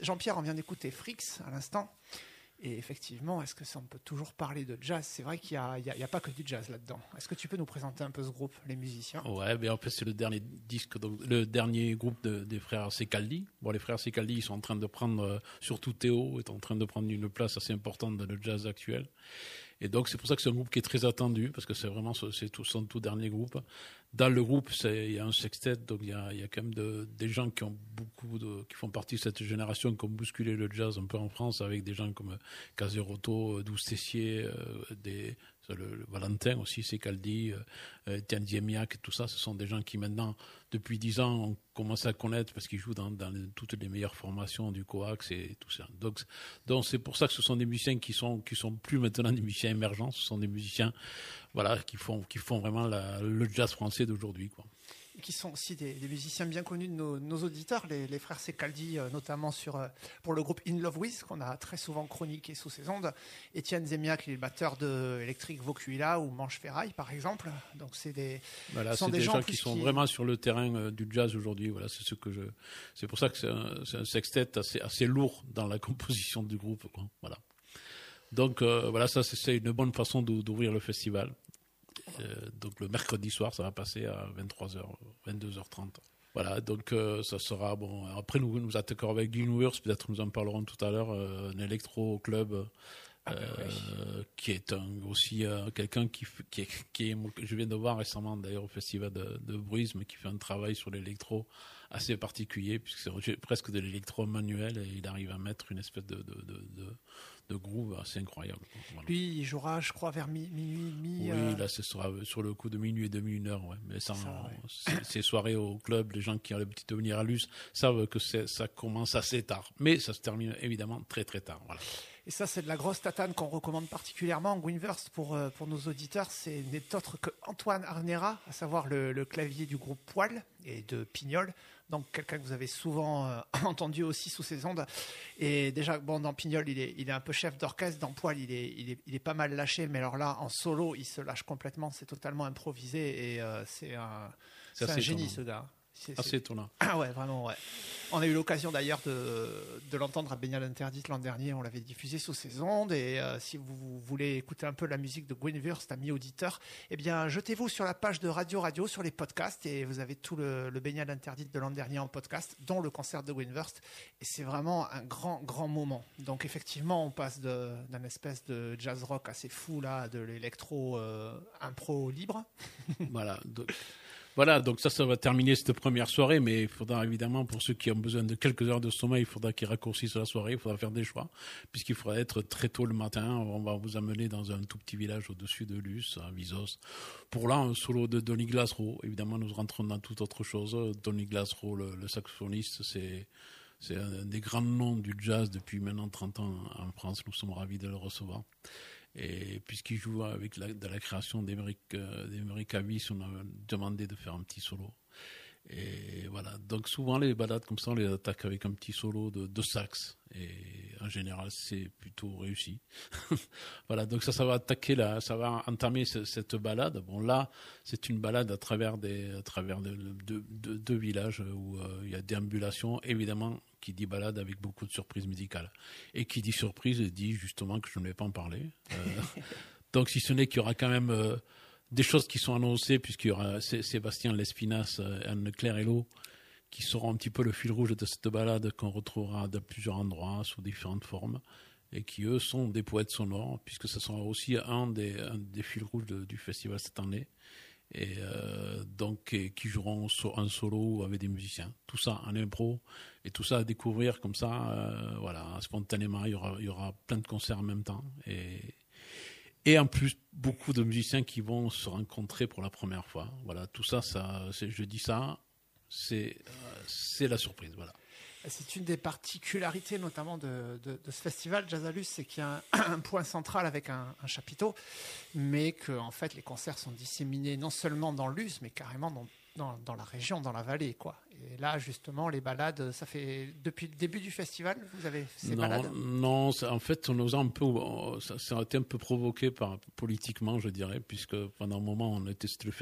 Jean-Pierre, on vient d'écouter Frix à l'instant. Et effectivement, est-ce que ça, on peut toujours parler de jazz? C'est vrai qu'il y a pas que du jazz là-dedans. Est-ce que tu peux nous présenter un peu ce groupe, les musiciens? Ouais, mais en fait, c'est le dernier disque, donc, le dernier groupe des frères Secaldi. Bon, les frères Secaldi, ils sont en train de prendre, surtout Théo, est en train de prendre une place assez importante dans le jazz actuel. Et donc, c'est pour ça que c'est un groupe qui est très attendu, parce que c'est vraiment son tout dernier groupe. Dans le groupe, il y a un sextet, donc il y a quand même des gens qui font partie de cette génération, qui ont bousculé le jazz un peu en France, avec des gens comme Caserotto, Douce Tessier, le Valentin aussi, Secaldi, Étienne Ziemiak, tout ça. Ce sont des gens qui maintenant, depuis 10 ans, ont commencé à connaître parce qu'ils jouent dans toutes les meilleures formations du Coax et tout ça. Donc c'est pour ça que ce sont des musiciens qui sont plus maintenant des musiciens émergents. Ce sont des musiciens, voilà, qui font vraiment le jazz français d'aujourd'hui, quoi. Et qui sont aussi des musiciens bien connus de nos auditeurs, les frères Secaldi, notamment pour le groupe In Love With, qu'on a très souvent chroniqué sous ces ondes. Étienne Ziemiak, le batteur de Electric Vokuila ou Manche Ferraille, par exemple. Donc c'est des gens qui sont vraiment sur le terrain du jazz aujourd'hui. Voilà, c'est pour ça que c'est un sextet assez lourd dans la composition du groupe, quoi. Voilà. Donc voilà, ça c'est une bonne façon d'ouvrir le festival. Donc le mercredi soir, ça va passer à 23h, 22h30. Voilà, donc ça sera bon. Après, nous attaquerons avec Greenworth, peut-être nous en parlerons tout à l'heure, un électro-club qui est aussi quelqu'un qui est, je viens de voir récemment d'ailleurs au festival de Bruise, mais qui fait un travail sur l'électro assez particulier, puisque c'est presque de l'électro manuel, et il arrive à mettre une espèce de groove assez incroyable. Voilà. Lui, il jouera, je crois, vers minuit. Oui, là, ce sera sur le coup de minuit et demi, 1 heure, ouais. Mais ces soirées au club, les gens qui ont l'habitude de venir à Luce savent que ça commence assez tard. Mais ça se termine évidemment très très tard. Voilà. Et ça, c'est de la grosse tatane qu'on recommande particulièrement. Gwynverse, pour nos auditeurs, c'est n'est autre que Antoine Arnera, à savoir le clavier du groupe Poil et de Pignol. Donc quelqu'un que vous avez souvent entendu aussi sous ces ondes. Et déjà, bon, dans Pignol, il est un peu chef d'orchestre. Dans Poil, il est pas mal lâché. Mais alors là, en solo, il se lâche complètement. C'est totalement improvisé. Et c'est un génie, ce gars. Assez étonnant. Ah ouais, vraiment, ouais. On a eu l'occasion d'ailleurs de l'entendre à Baignade Interdite l'an dernier. On l'avait diffusé sous ces ondes. Et si vous voulez écouter un peu la musique de Gwynverse, ami auditeur, eh bien, jetez-vous sur la page de Radio, sur les podcasts. Et vous avez tout le Baignade Interdite de l'an dernier en podcast, dont le concert de Gwynverse. Et c'est vraiment un grand, grand moment. Donc, effectivement, on passe d'un espèce de jazz rock assez fou, là, de l'électro impro libre. Voilà, donc ça va terminer cette première soirée, mais il faudra évidemment, pour ceux qui ont besoin de quelques heures de sommeil, il faudra qu'ils raccourcissent la soirée, il faudra faire des choix, puisqu'il faudra être très tôt le matin. On va vous amener dans un tout petit village au-dessus de Luce, à Visos. Pour là, un solo de Donny Glasrow. Évidemment, nous rentrons dans toute autre chose. Donny Glasrow, le saxophoniste, c'est un des grands noms du jazz depuis maintenant 30 ans en France. Nous sommes ravis de le recevoir. Et puisqu'il joue avec de la création d'Emeric Avis, on a demandé de faire un petit solo. Et voilà. Donc souvent les balades comme ça, on les attaque avec un petit solo de sax. Et en général, c'est plutôt réussi. Voilà. Donc ça va attaquer ça va entamer cette balade. Bon là, c'est une balade à travers deux villages où il y a déambulation, évidemment. Qui dit balade avec beaucoup de surprises musicales. Et qui dit surprise dit justement que je ne vais pas en parler. Donc si ce n'est qu'il y aura quand même des choses qui sont annoncées, puisqu'il y aura Sébastien Lespinasse, Anne-Claire Hello, qui seront un petit peu le fil rouge de cette balade qu'on retrouvera de plusieurs endroits, sous différentes formes, et qui eux sont des poètes sonores, puisque ce sera aussi un des fils rouges du festival cette année. Et donc qui joueront un solo avec des musiciens, tout ça en impro et tout ça à découvrir comme ça, voilà, spontanément. Il y aura plein de concerts en même temps et en plus beaucoup de musiciens qui vont se rencontrer pour la première fois. Voilà, tout ça, je dis ça, c'est la surprise, voilà. C'est une des particularités notamment de ce festival Jazzalus, c'est qu'il y a un point central avec un chapiteau, mais que en fait les concerts sont disséminés non seulement dans Luce, mais carrément dans la région, dans la vallée, quoi. Et là justement les balades, ça fait depuis le début du festival, vous avez ces balades? Non, en fait ça a été un peu provoqué politiquement, je dirais, puisque pendant un moment c'était le